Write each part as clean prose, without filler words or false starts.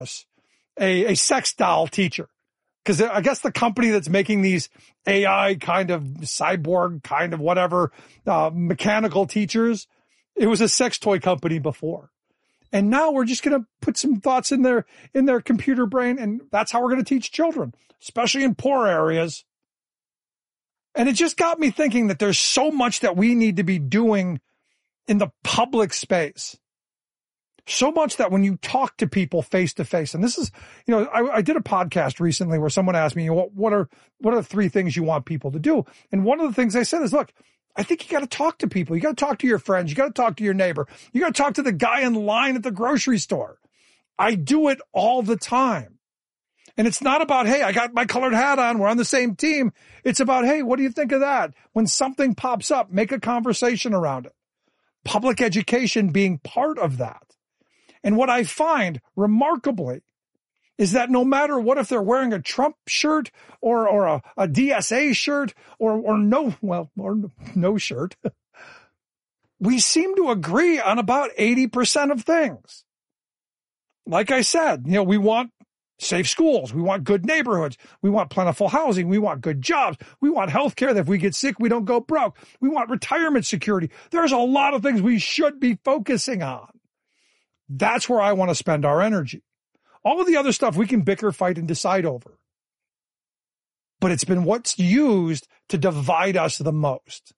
a sex doll teacher. Because I guess the company that's making these AI kind of cyborg kind of whatever mechanical teachers, it was a sex toy company before. And now we're just going to put some thoughts in their computer brain, and that's how we're going to teach children, especially in poor areas. And it just got me thinking that there's so much that we need to be doing in the public space. So much that when you talk to people face to face, and this is, I did a podcast recently where someone asked me, what are the 3 things you want people to do? And one of the things I said is, look, I think you got to talk to people. You got to talk to your friends. You got to talk to your neighbor. You got to talk to the guy in line at the grocery store. I do it all the time. And it's not about, hey, I got my colored hat on. We're on the same team. It's about, hey, what do you think of that? When something pops up, make a conversation around it. Public education being part of that. And what I find remarkably is that no matter what, if they're wearing a Trump shirt or a DSA shirt or no shirt, we seem to agree on about 80% of things. Like I said, we want safe schools. We want good neighborhoods. We want plentiful housing. We want good jobs. We want health care that if we get sick, we don't go broke. We want retirement security. There's a lot of things we should be focusing on. That's where I want to spend our energy. All of the other stuff we can bicker, fight, and decide over. But it's been what's used to divide us the most.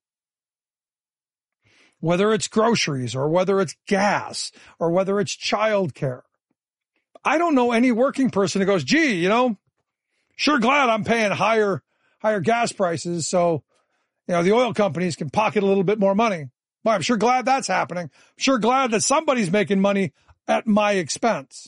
Whether it's groceries or whether it's gas or whether it's childcare. I don't know any working person who goes, gee, sure glad I'm paying higher gas prices so, the oil companies can pocket a little bit more money. Well, I'm sure glad that's happening. I'm sure glad that somebody's making money at my expense.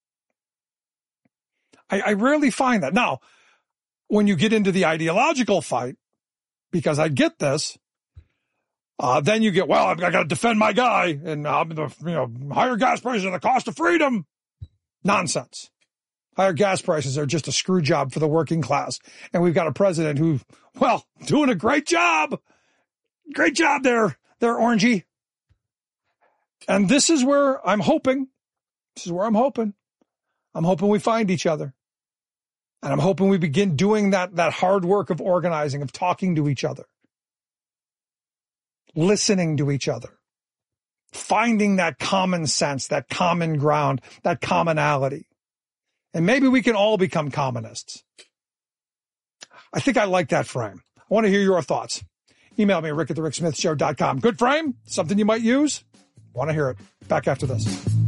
I rarely find that. Now, when you get into the ideological fight, because I get this, then you get, well, I got to defend my guy and higher gas prices are the cost of freedom. Nonsense. Higher gas prices are just a screw job for the working class. And we've got a president who, doing a great job. Great job there, Orangey. And this is where I'm hoping. I'm hoping we find each other. And I'm hoping we begin doing that hard work of organizing, of talking to each other. Listening to each other. Finding that common sense, that common ground, that commonality. And maybe we can all become communists. I think I like that frame. I want to hear your thoughts. Email me, rick@thericksmithshow.com. Good frame? Something you might use? Want to hear it. Back after this.